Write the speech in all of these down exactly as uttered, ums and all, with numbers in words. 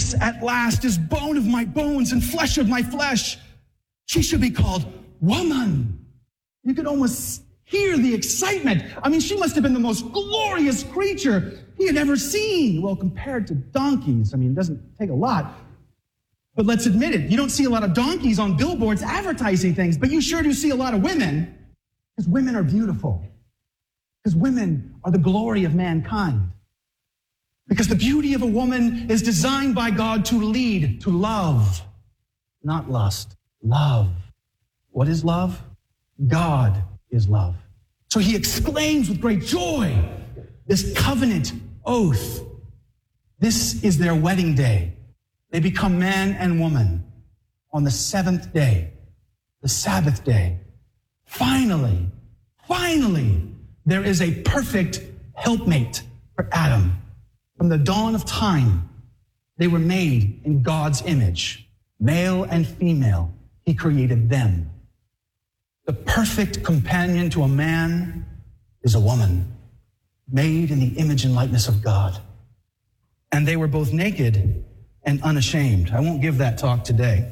This at last is bone of my bones and flesh of my flesh. She should be called woman. You could almost hear the excitement. I mean, she must have been the most glorious creature he had ever seen. Well, compared to donkeys, I mean, it doesn't take a lot. But let's admit it, you don't see a lot of donkeys on billboards advertising things, but you sure do see a lot of women, because women are beautiful. Because women are the glory of mankind. Because the beauty of a woman is designed by God to lead to love, not lust. Love. What is love? God is love. So he exclaims with great joy, this covenant oath. This is their wedding day. They become man and woman on the seventh day, the Sabbath day. Finally, finally, there is a perfect helpmate for Adam. From the dawn of time, they were made in God's image. Male and female, he created them. The perfect companion to a man is a woman, made in the image and likeness of God. And they were both naked and unashamed. I won't give that talk today,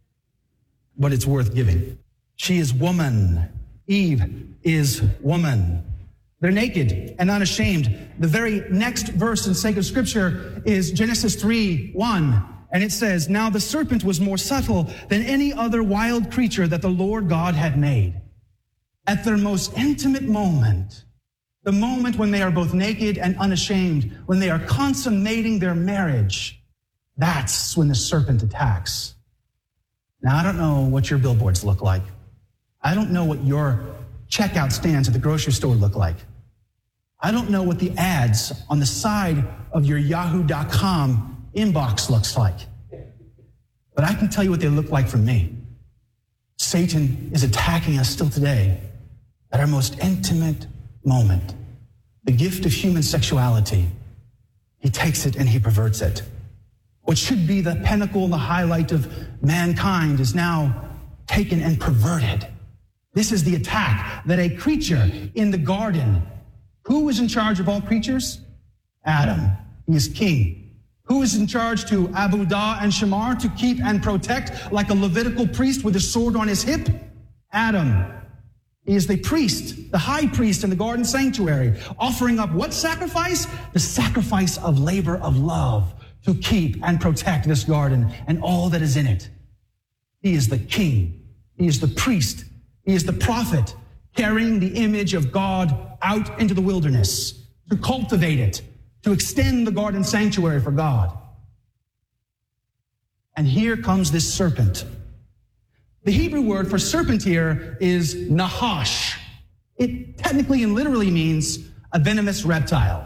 but it's worth giving. She is woman. Eve is woman. They're naked and unashamed. The very next verse in sacred scripture is Genesis three one. And it says, now the serpent was more subtle than any other wild creature that the Lord God had made. At their most intimate moment, the moment when they are both naked and unashamed, when they are consummating their marriage, that's when the serpent attacks. Now, I don't know what your billboards look like. I don't know what your checkout stands at the grocery store look like. I don't know what the ads on the side of your yahoo dot com inbox looks like. But I can tell you what they look like for me. Satan is attacking us still today at our most intimate moment. The gift of human sexuality. He takes it and he perverts it. What should be the pinnacle and the highlight of mankind is now taken and perverted. This is the attack that a creature in the garden. Who was in charge of all creatures? Adam. He is king. Who is in charge to Abu Da and Shamar to keep and protect like a Levitical priest with a sword on his hip? Adam. He is the priest, the high priest in the garden sanctuary, offering up what sacrifice? The sacrifice of labor of love to keep and protect this garden and all that is in it. He is the king. He is the priest. He is the prophet carrying the image of God out into the wilderness to cultivate it, to extend the garden sanctuary for God. And here comes this serpent. The Hebrew word for serpent here is nahash. It technically and literally means a venomous reptile.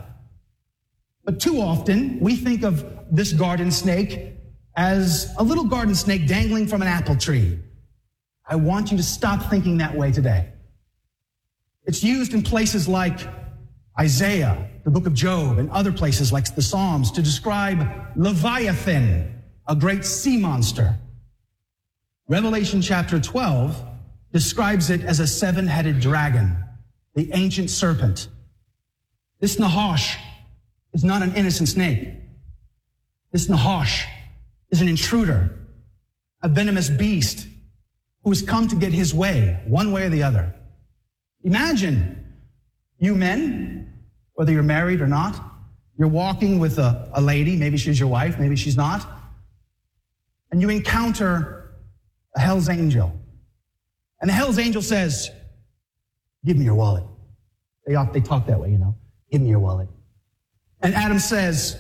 But too often, we think of this garden snake as a little garden snake dangling from an apple tree. I want you to stop thinking that way today. It's used in places like Isaiah, the book of Job, and other places like the Psalms to describe Leviathan, a great sea monster. Revelation chapter twelve describes it as a seven-headed dragon, the ancient serpent. This Nahash is not an innocent snake. This Nahash is an intruder, a venomous beast who has come to get his way, one way or the other. Imagine you men, whether you're married or not, you're walking with a, a lady, maybe she's your wife, maybe she's not, and you encounter a Hell's Angel. And the Hell's Angel says, give me your wallet. They, they talk that way, you know. Give me your wallet. And Adam says,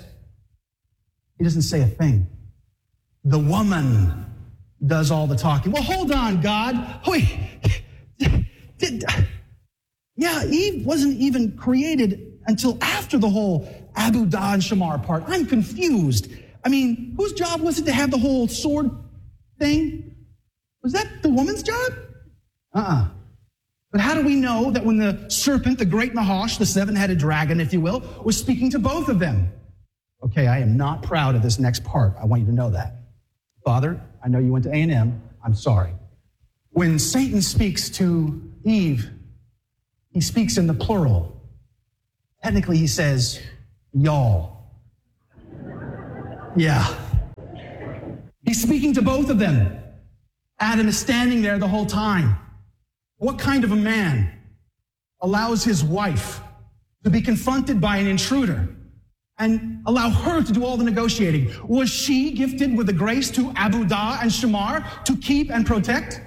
he doesn't say a thing. The woman does all the talking. Well, hold on, God. Wait. Did, yeah, Eve wasn't even created until after the whole Abu Da and Shamar part. I'm confused. I mean, whose job was it to have the whole sword thing? Was that the woman's job? Uh-uh. But how do we know that when the serpent, the great Nahash, the seven-headed dragon, if you will, was speaking to both of them? Okay, I am not proud of this next part. I want you to know that. Father, I know you went to A and M. I'm sorry. When Satan speaks to Eve, he speaks in the plural. Technically, he says, y'all. Yeah. He's speaking to both of them. Adam is standing there the whole time. What kind of a man allows his wife to be confronted by an intruder and allow her to do all the negotiating? Was she gifted with the grace to Abudah and Shamar to keep and protect?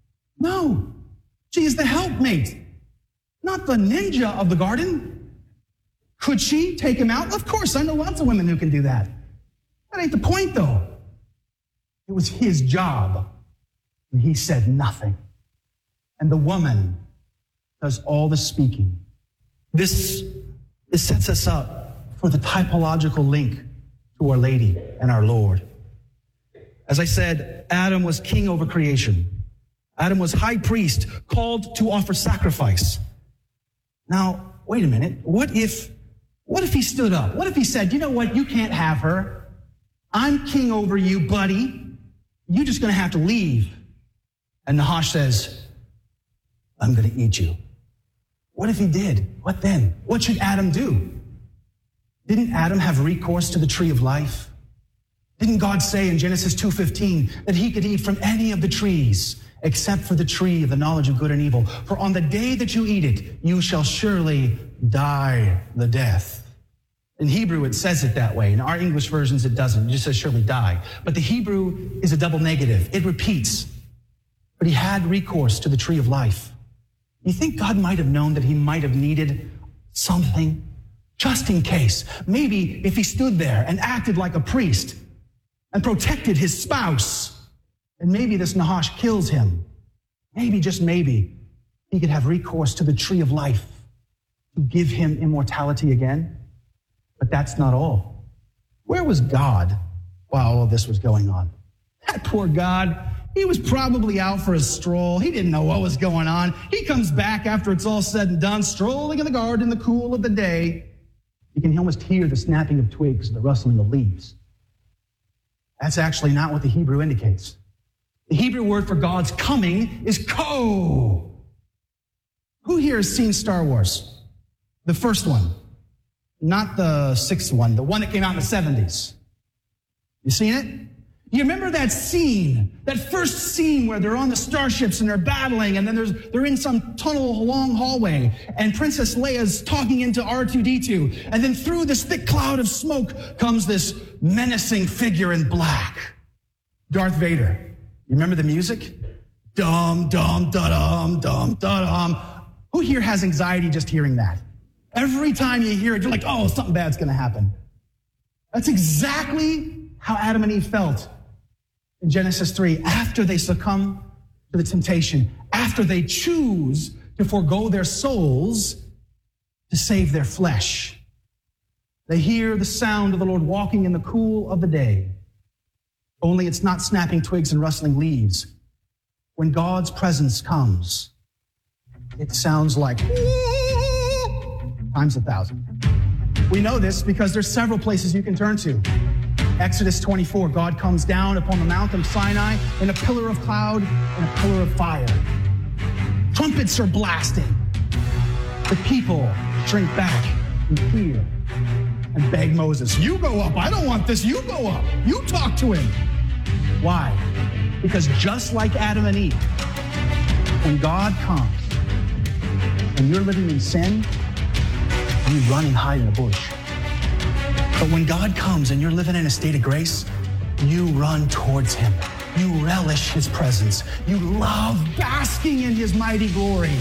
No. She is the helpmate, not the ninja of the garden. Could she take him out? Of course, I know lots of women who can do that. That ain't the point, though. It was his job, and he said nothing. And the woman does all the speaking. This, this sets us up for the typological link to Our Lady and our Lord. As I said, Adam was king over creation. Adam was high priest, called to offer sacrifice. Now, wait a minute. What if, what if he stood up? What if he said, you know what? You can't have her. I'm king over you, buddy. You're just going to have to leave. And Nahash says, I'm going to eat you. What if he did? What then? What should Adam do? Didn't Adam have recourse to the tree of life? Didn't God say in Genesis two fifteen that he could eat from any of the trees except for the tree of the knowledge of good and evil? For on the day that you eat it, you shall surely die the death. In Hebrew, it says it that way. In our English versions, it doesn't. It just says surely die. But the Hebrew is a double negative. It repeats. But he had recourse to the tree of life. You think God might have known that he might have needed something just in case? Maybe if he stood there and acted like a priest and protected his spouse, and maybe this Nahash kills him, maybe, just maybe, he could have recourse to the tree of life to give him immortality again. But that's not all. Where was God while all of this was going on? That poor God, he was probably out for a stroll. He didn't know what was going on. He comes back after it's all said and done, strolling in the garden in the cool of the day. You can almost hear the snapping of twigs and the rustling of leaves. That's actually not what the Hebrew indicates. The Hebrew word for God's coming is ko. Who here has seen Star Wars? The first one. Not the sixth one, the one that came out in the seventies. You seen it? You remember that scene, that first scene where they're on the starships and they're battling, and then there's, they're in some tunnel, long hallway, and Princess Leia's talking into R two D two, and then through this thick cloud of smoke comes this menacing figure in black, Darth Vader. You remember the music? Dum, dum, da-dum, dum, da-dum. Who here has anxiety just hearing that? Every time you hear it, you're like, oh, something bad's going to happen. That's exactly how Adam and Eve felt in Genesis three, after they succumb to the temptation, after they choose to forego their souls to save their flesh. They hear the sound of the Lord walking in the cool of the day. Only it's not snapping twigs and rustling leaves. When God's presence comes, it sounds like times a thousand. We know this because there's several places you can turn to. Exodus twenty-four, God comes down upon the mountain of Sinai in a pillar of cloud and a pillar of fire. Trumpets are blasting. The people shrink back in fear and beg Moses, you go up. I don't want this. You go up. You talk to him. Why? Because just like Adam and Eve, when God comes and you're living in sin, you run and hide in a bush. But when God comes and you're living in a state of grace, you run towards him. You relish his presence. You love basking in his mighty glory.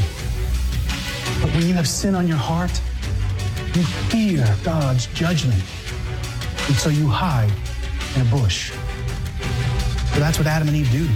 But when you have sin on your heart, you fear God's judgment. And so you hide in a bush. So that's what Adam and Eve do.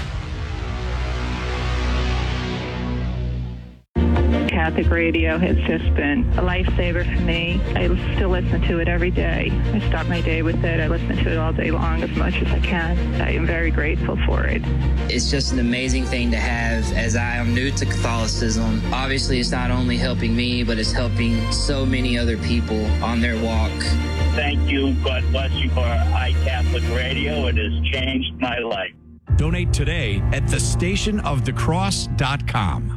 Catholic radio has just been a lifesaver for me. I still listen to it every day. I start my day with it. I listen to it all day long as much as I can. I am very grateful for it. It's just an amazing thing to have, as I am new to Catholicism. Obviously, it's not only helping me, but it's helping so many other people on their walk. Thank you. God bless you for iCatholic Radio. It has changed my life. Donate today at the station of the cross dot com.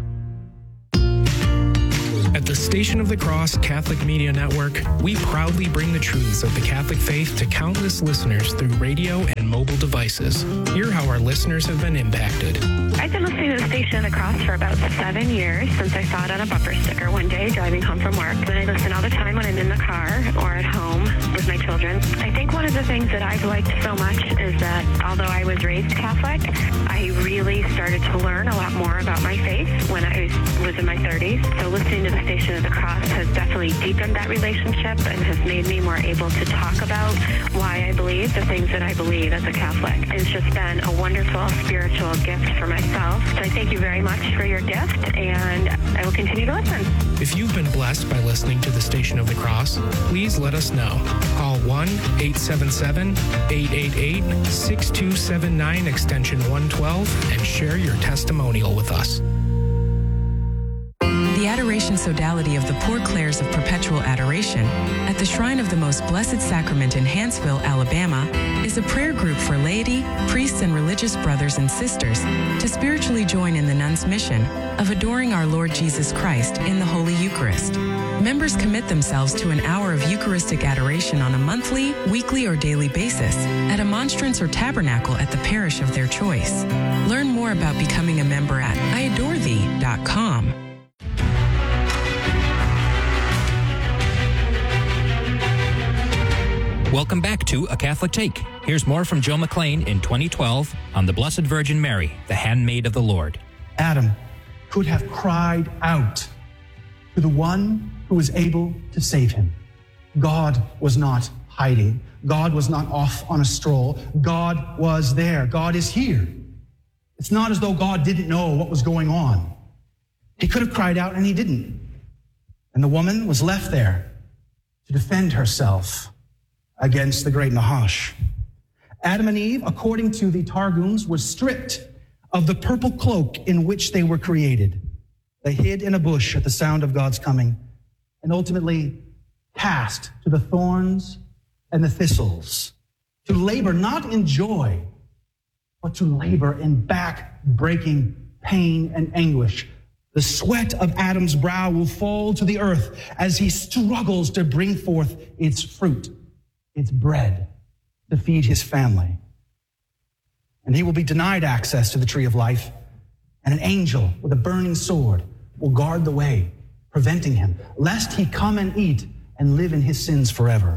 At the Station of the Cross Catholic Media Network, we proudly bring the truths of the Catholic faith to countless listeners through radio and and mobile devices. Hear how our listeners have been impacted. I've been listening to the Station of the Cross for about seven years since I saw it on a bumper sticker one day driving home from work. Then I listen all the time when I'm in the car or at home with my children. I think one of the things that I've liked so much is that although I was raised Catholic, I really started to learn a lot more about my faith when I was in my thirties. So listening to the Station of the Cross has definitely deepened that relationship and has made me more able to talk about why I believe the things that I believe as a Catholic. It's just been a wonderful spiritual gift for myself. So I thank you very much for your gift, and I will continue to listen. If you've been blessed by listening to the Station of the Cross, please let us know. Call one eight seven seven, eight eight eight, six two seven nine extension one twelve and share your testimonial with us. The Adoration Sodality of the Poor Clares of Perpetual Adoration at the Shrine of the Most Blessed Sacrament in Hanceville, Alabama, is a prayer group for laity, priests, and religious brothers and sisters to spiritually join in the nuns' mission of adoring our Lord Jesus Christ in the Holy Eucharist. Members commit themselves to an hour of Eucharistic adoration on a monthly, weekly, or daily basis at a monstrance or tabernacle at the parish of their choice. Learn more about becoming a member at I adore thee dot com. Welcome back to A Catholic Take. Here's more from Joe McLean in twenty twelve on the Blessed Virgin Mary, the handmaid of the Lord. Adam could have cried out to the one who was able to save him. God was not hiding. God was not off on a stroll. God was there. God is here. It's not as though God didn't know what was going on. He could have cried out and he didn't. And the woman was left there to defend herself against the great Nahash. Adam and Eve, according to the Targums, were stripped of the purple cloak in which they were created. They hid in a bush at the sound of God's coming and ultimately cast to the thorns and the thistles to labor not in joy, but to labor in back-breaking pain and anguish. The sweat of Adam's brow will fall to the earth as he struggles to bring forth its fruit, its bread, to feed his family. And he will be denied access to the tree of life, and an angel with a burning sword will guard the way, preventing him, lest he come and eat and live in his sins forever.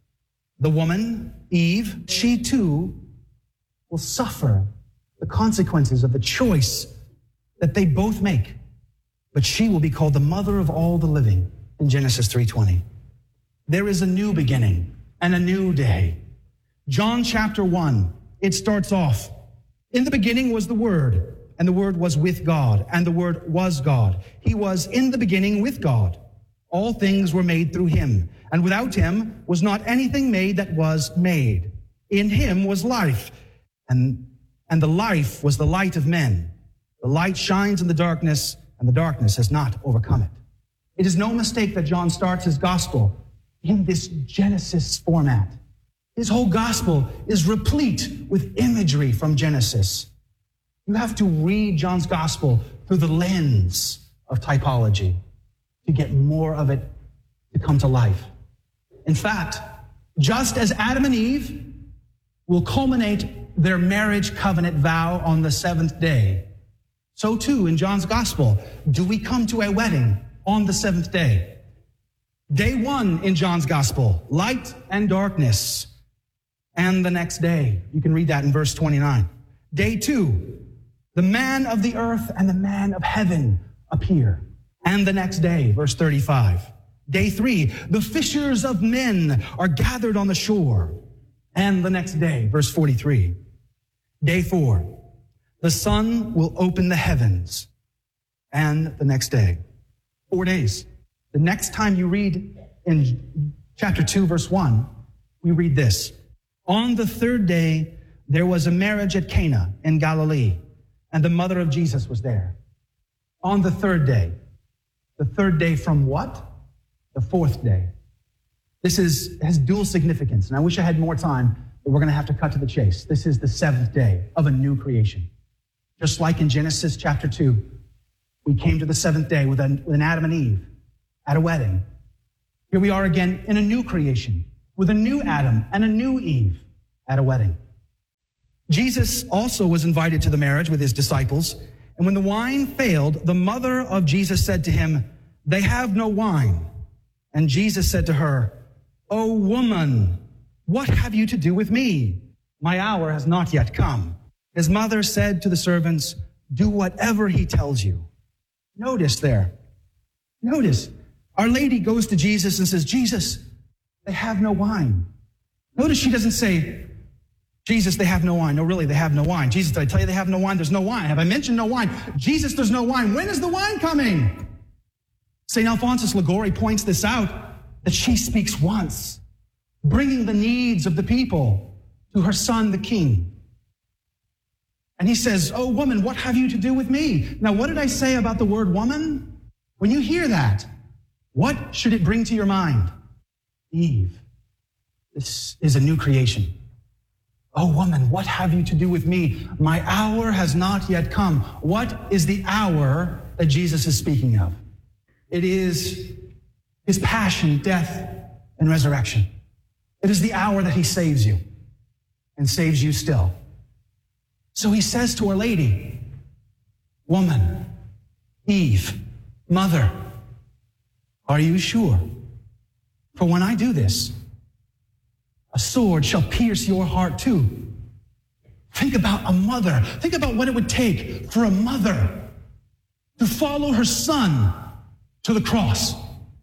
The woman, Eve, she too will suffer the consequences of the choice that they both make, but she will be called the mother of all the living in Genesis three twenty. There is a new beginning and a new day. John chapter one, it starts off, in the beginning was the Word, and the Word was with God, and the Word was God. He was in the beginning with God. All things were made through him, and without him was not anything made that was made. In him was life, and, and the life was the light of men. The light shines in the darkness, and the darkness has not overcome it. It is no mistake that John starts his gospel in this Genesis format. His whole gospel is replete with imagery from Genesis. You have to read John's gospel through the lens of typology to get more of it to come to life. In fact, just as Adam and Eve will culminate their marriage covenant vow on the seventh day, so too in John's gospel do we come to a wedding on the seventh day. Day one in John's gospel, light and darkness. And the next day, you can read that in verse twenty-nine. Day two, the man of the earth and the man of heaven appear. And the next day, verse thirty-five. Day three, the fishers of men are gathered on the shore. And the next day, verse forty-three. Day four, the sun will open the heavens. And the next day, four days. The next time you read in chapter two, verse one, we read this. On the third day, there was a marriage at Cana in Galilee, and the mother of Jesus was there. On the third day. The third day from what? The fourth day. This is has dual significance, and I wish I had more time, but we're going to have to cut to the chase. This is the seventh day of a new creation. Just like in Genesis chapter two, we came to the seventh day with an, with an Adam and Eve at a wedding. Here we are again in a new creation with a new Adam and a new Eve at a wedding. Jesus also was invited to the marriage with his disciples. And when the wine failed, the mother of Jesus said to him, "They have no wine." And Jesus said to her, "O woman, what have you to do with me? My hour has not yet come." His mother said to the servants, "Do whatever he tells you." Notice there. Notice. Our Lady goes to Jesus and says, "Jesus, they have no wine." Notice she doesn't say, "Jesus, they have no wine." No, really, they have no wine. "Jesus, did I tell you they have no wine?" There's no wine. Have I mentioned no wine? "Jesus, there's no wine." When is the wine coming? Saint Alphonsus Liguori points this out, that she speaks once, bringing the needs of the people to her son, the king. And he says, "Oh, woman, what have you to do with me?" Now, what did I say about the word woman? When you hear that, what should it bring to your mind? Eve. This is a new creation. "Oh, woman, what have you to do with me? My hour has not yet come." What is the hour that Jesus is speaking of? It is his passion, death, and resurrection. It is the hour that he saves you and saves you still. So he says to Our Lady, "Woman, Eve, mother, are you sure? For when I do this, a sword shall pierce your heart too." Think about a mother. Think about what it would take for a mother to follow her son to the cross.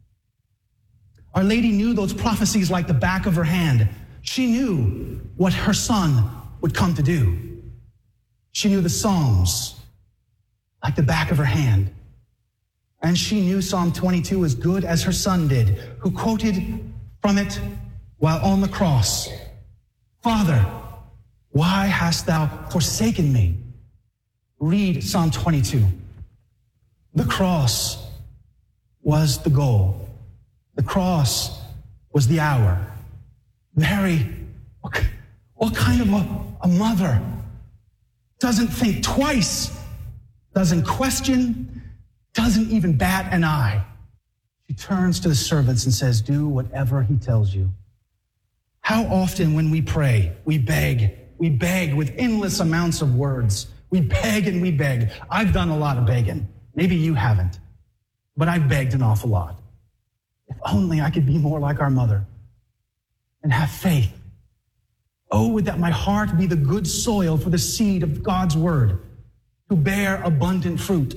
Our Lady knew those prophecies like the back of her hand. She knew what her son would come to do. She knew the Psalms like the back of her hand. And she knew Psalm twenty-two as good as her son did, who quoted from it while on the cross. "Father, why hast thou forsaken me?" Read Psalm twenty-two. The cross was the goal. The cross was the hour. Mary, what kind of a, a mother doesn't think twice, doesn't question, doesn't even bat an eye? She turns to the servants and says, "Do whatever he tells you." How often when we pray, we beg, we beg with endless amounts of words. We beg and we beg. I've done a lot of begging. Maybe you haven't, but I've begged an awful lot. If only I could be more like our mother and have faith. Oh, would that my heart be the good soil for the seed of God's word to bear abundant fruit.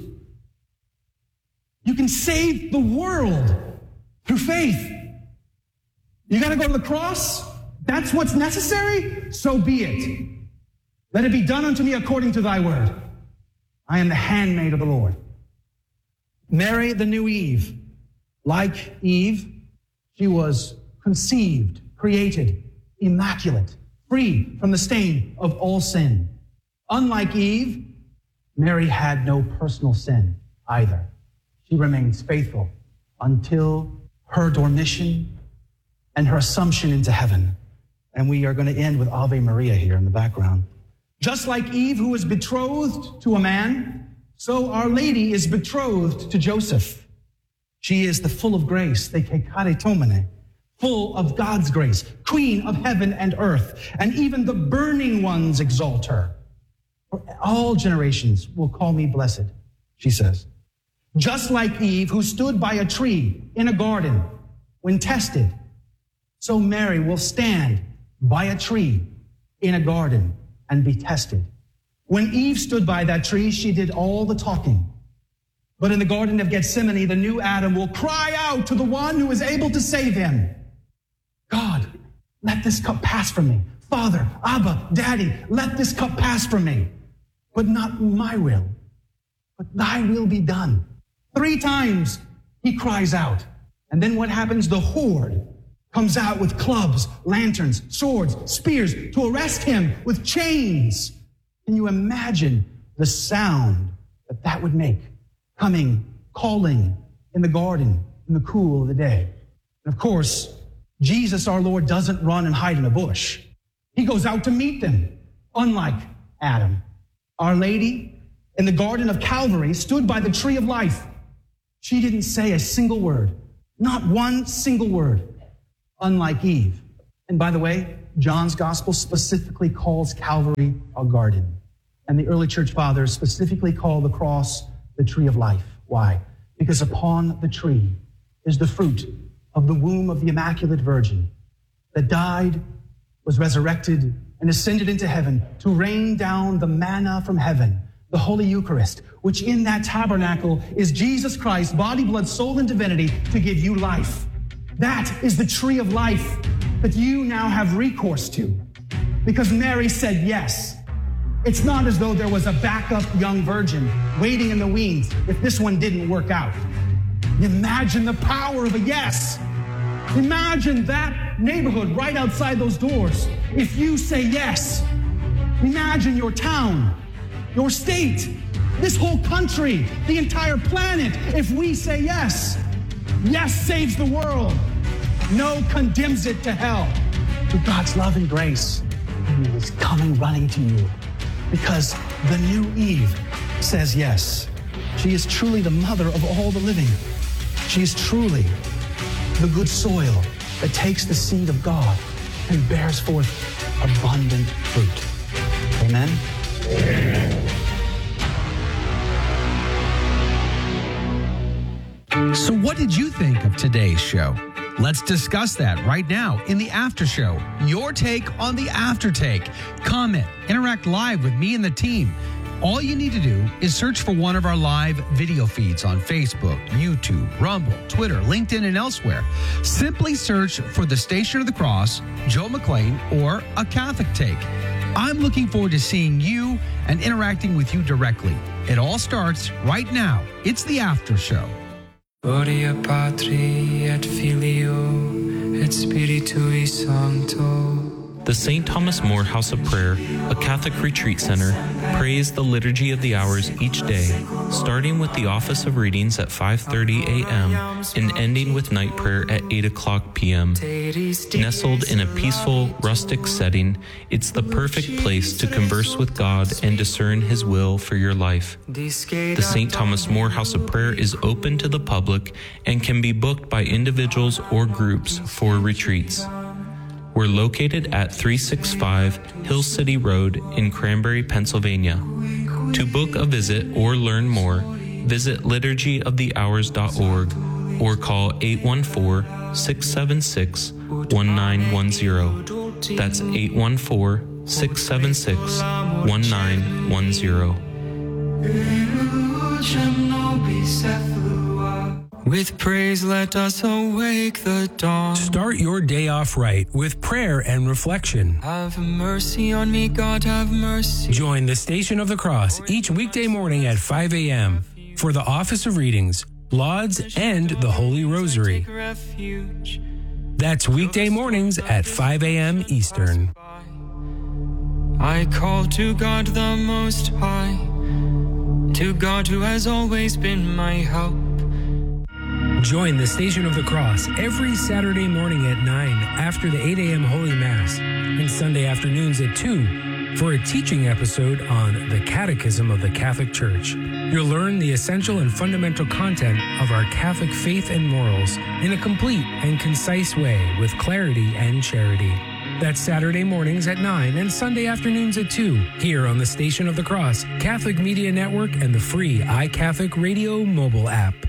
You can save the world through faith. You got to go to the cross? That's what's necessary? So be it. Let it be done unto me according to thy word. I am the handmaid of the Lord. Mary, the new Eve. Like Eve, she was conceived, created, immaculate, free from the stain of all sin. Unlike Eve, Mary had no personal sin either. She remains faithful until her dormition and her assumption into heaven. And we are going to end with Ave Maria here in the background. Just like Eve, who was betrothed to a man, so Our Lady is betrothed to Joseph. She is the full of grace, the kekaritomene, full of God's grace, queen of heaven and earth, and even the burning ones exalt her. For all generations will call me blessed, she says. Just like Eve, who stood by a tree in a garden when tested, so Mary will stand by a tree in a garden and be tested. When Eve stood by that tree, she did all the talking. But in the Garden of Gethsemane, the new Adam will cry out to the one who is able to save him. God, let this cup pass from me. Father, Abba, Daddy, let this cup pass from me. But not my will, but thy will be done. Three times he cries out. And then what happens? The horde comes out with clubs, lanterns, swords, spears to arrest him with chains. Can you imagine the sound that that would make? Coming, calling in the garden in the cool of the day. And of course, Jesus, our Lord, doesn't run and hide in a bush. He goes out to meet them, unlike Adam. Our Lady, in the Garden of Calvary, stood by the tree of life. She didn't say a single word, not one single word, unlike Eve. And by the way, John's gospel specifically calls Calvary a garden. And the early church fathers specifically call the cross the tree of life. Why? Because upon the tree is the fruit of the womb of the Immaculate Virgin that died, was resurrected, and ascended into heaven to rain down the manna from heaven, the Holy Eucharist, which in that tabernacle is Jesus Christ, body, blood, soul, and divinity, to give you life. That is the tree of life that you now have recourse to, because Mary said yes. It's not as though there was a backup young virgin waiting in the wings if this one didn't work out. Imagine the power of a yes. Imagine that neighborhood right outside those doors. If you say yes, imagine your town, your state, this whole country, the entire planet. If we say yes, yes saves the world. No condemns it to hell. Through God's love and grace, He is coming running to you because the new Eve says yes. She is truly the mother of all the living. She is truly the good soil that takes the seed of God and bears forth abundant fruit. Amen? So what did you think of today's show? Let's discuss that right now in the after show. Your take on the after take. Comment, interact live with me and the team. All you need to do is search for one of our live video feeds on Facebook, YouTube, Rumble, Twitter, LinkedIn, and elsewhere. Simply search for the Station of the Cross, Joe McClain, or A Catholic Take. I'm looking forward to seeing you and interacting with you directly. It all starts right now. It's the after show. Gloria Patri et Filio et Spiritui Sancto. The Saint Thomas More House of Prayer, a Catholic retreat center, prays the Liturgy of the Hours each day, starting with the office of readings at five thirty a.m. and ending with night prayer at eight o'clock p.m. Nestled in a peaceful, rustic setting, it's the perfect place to converse with God and discern His will for your life. The Saint Thomas More House of Prayer is open to the public and can be booked by individuals or groups for retreats. We're located at three sixty-five Hill City Road in Cranberry, Pennsylvania. To book a visit or learn more, visit liturgy of the hours dot org or call eight one four, six seven six, one nine one zero. That's eight one four, six seven six, one nine one zero. With praise, let us awake the dawn. Start your day off right with prayer and reflection. Have mercy on me, God, have mercy. Join the Station of the Cross each weekday morning at five a.m. for the Office of Readings, Lauds, and the Holy Rosary. That's weekday mornings at five a.m. Eastern. I call to God the Most High, to God who has always been my help. Join the Station of the Cross every Saturday morning at nine after the eight a.m. Holy Mass and Sunday afternoons at two for a teaching episode on the Catechism of the Catholic Church. You'll learn the essential and fundamental content of our Catholic faith and morals in a complete and concise way with clarity and charity. That's Saturday mornings at nine and Sunday afternoons at two here on the Station of the Cross, Catholic Media Network, and the free iCatholic Radio mobile app.